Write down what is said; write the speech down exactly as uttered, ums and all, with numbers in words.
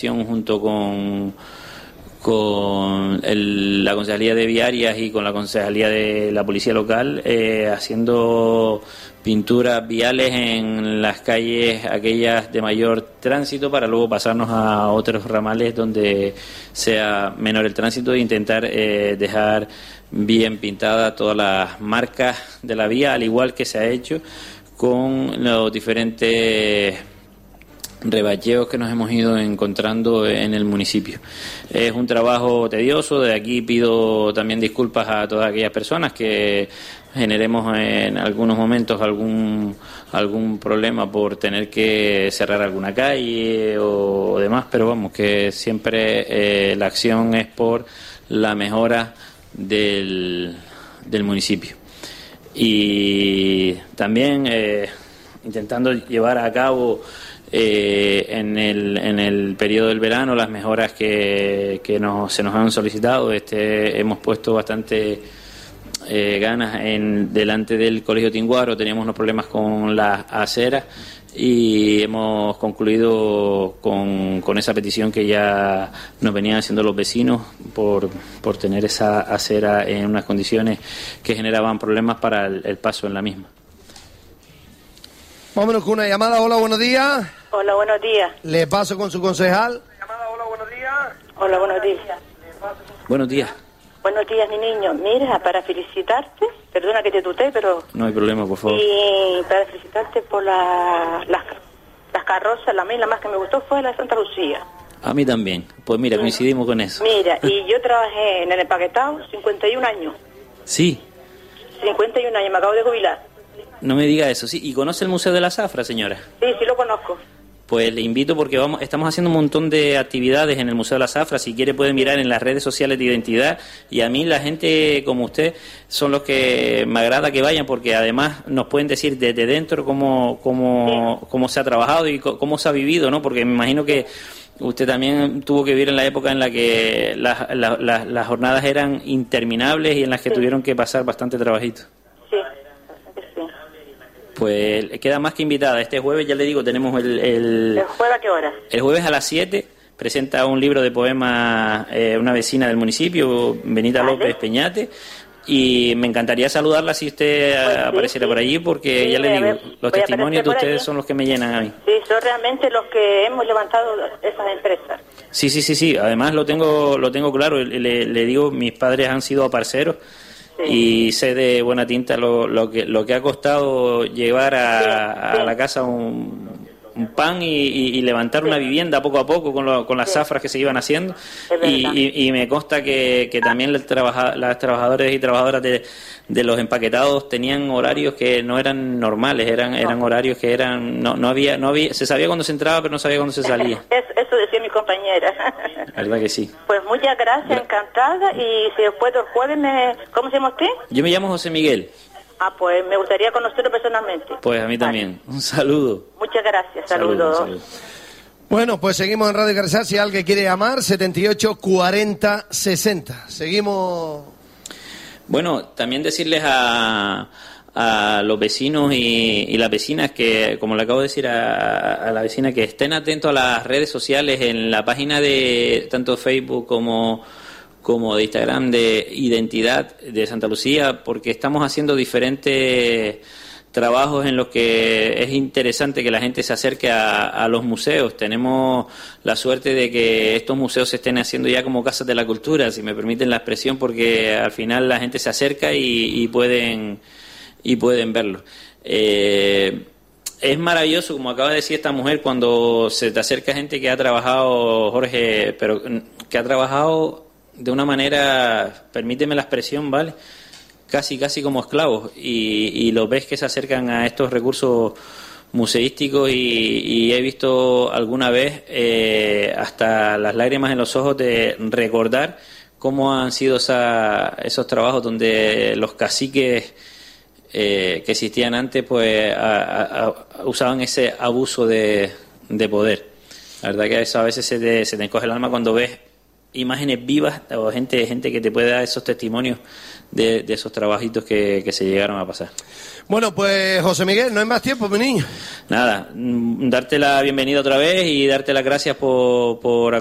junto con con el, la Concejalía de Viarias y con la Concejalía de la Policía Local, eh, haciendo pinturas viales en las calles aquellas de mayor tránsito, para luego pasarnos a otros ramales donde sea menor el tránsito e intentar eh, dejar bien pintadas todas las marcas de la vía, al igual que se ha hecho con los diferentes rebacheos que nos hemos ido encontrando en el municipio. Es un trabajo tedioso. De aquí pido también disculpas a todas aquellas personas que generemos en algunos momentos algún algún problema por tener que cerrar alguna calle o demás, pero vamos, que siempre eh, la acción es por la mejora del, del municipio. Y también eh, intentando llevar a cabo Eh, en el en el periodo del verano las mejoras que, que nos, se nos han solicitado. Este hemos puesto bastante eh, ganas en delante del Colegio Tinguaro. Teníamos unos problemas con las aceras y hemos concluido con, con esa petición que ya nos venían haciendo los vecinos por, por tener esa acera en unas condiciones que generaban problemas para el, el paso en la misma. Vámonos con una llamada. Hola, buenos días. Hola, buenos días. Le paso con su concejal. Llamada, hola, buenos días. Hola, buenos días. Buenos días. Buenos días, mi niño. Mira, para felicitarte, perdona que te tutee, pero... No hay problema, por favor. Y para felicitarte por la, las, las carrozas, la, la más que me gustó fue la de Santa Lucía. A mí también. Pues mira, coincidimos con eso. Mira, y yo trabajé en el empaquetado cincuenta y un años. Sí. cincuenta y un años, me acabo de jubilar. No me diga eso, sí. ¿Y conoce el Museo de la Zafra, señora? Sí, sí lo conozco. Pues le invito porque vamos, estamos haciendo un montón de actividades en el Museo de la Zafra. Si quiere puede mirar en las redes sociales de Identidad. Y a mí la gente como usted son los que me agrada que vayan, porque además nos pueden decir desde dentro cómo, cómo, sí. cómo se ha trabajado y cómo se ha vivido, ¿no? Porque me imagino que usted también tuvo que vivir en la época en la que las, las, las, las jornadas eran interminables y en las que sí. tuvieron que pasar bastante trabajito. Sí. Pues queda más que invitada. Este jueves, ya le digo, tenemos el... ¿El, ¿El jueves a qué hora? El jueves a las siete presenta un libro de poemas eh, una vecina del municipio, Benita vale. López Peñate, y me encantaría saludarla si usted pues apareciera sí, por allí, porque sí, ya le digo, ver, los testimonios de ustedes allí. Son los que me llenan a mí. Sí, son realmente los que hemos levantado esas empresas. Sí, sí, sí, sí. Además lo tengo lo tengo claro. Le, le digo, mis padres han sido aparceros. Sí. Y sé de buena tinta lo, lo que lo que ha costado llevar a, sí, sí. a la casa un, un pan y, y, y levantar sí. una vivienda poco a poco con, lo, con las sí. zafras que se iban haciendo. Y, y, y me consta que, que también las, trabaja, las trabajadores y trabajadoras de, de los empaquetados tenían horarios que no eran normales, eran no. eran horarios que eran no no había no había se sabía cuándo se entraba pero no sabía cuándo se salía. Eso decía mi compañera. La verdad que sí. Pues muchas gracias, Gra- encantada. Y si después del jueves me... ¿Cómo se llama usted? Yo me llamo José Miguel. Ah, pues me gustaría conocerlo personalmente. Pues a mí también. Vale. Un saludo. Muchas gracias, saludos. Saludo, saludo. Bueno, pues seguimos en Radio Carrizal. Si alguien quiere llamar, setenta y ocho cuarenta sesenta. Seguimos. Bueno, también decirles a, a los vecinos y, y las vecinas que, como le acabo de decir a, a la vecina, que estén atentos a las redes sociales, en la página de tanto Facebook como, como de Instagram de Identidad de Santa Lucía, porque estamos haciendo diferentes trabajos en los que es interesante que la gente se acerque a, a los museos. Tenemos la suerte de que estos museos se estén haciendo ya como casas de la cultura, si me permiten la expresión, porque al final la gente se acerca y, y pueden y pueden verlo. Eh, es maravilloso, como acaba de decir esta mujer, cuando se te acerca gente que ha trabajado, Jorge, pero que ha trabajado de una manera, permíteme la expresión, ¿vale?, casi casi como esclavos, y, y los ves que se acercan a estos recursos museísticos y, y he visto alguna vez eh, hasta las lágrimas en los ojos de recordar cómo han sido esa, esos trabajos donde los caciques eh, que existían antes pues a, a, a, usaban ese abuso de, de poder. La verdad que eso a veces se te, se te encoge el alma cuando ves imágenes vivas o gente gente que te puede dar esos testimonios de, de esos trabajitos que, que se llegaron a pasar. Bueno, pues José Miguel, no hay más tiempo, mi niño. Nada, darte la bienvenida otra vez y darte las gracias por, por